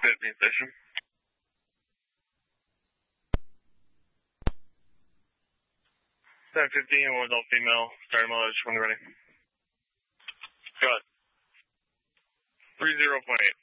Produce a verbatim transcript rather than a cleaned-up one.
fifteen station. seven fifteen, one adult female, starting mileage when ready. Got three zero point eight.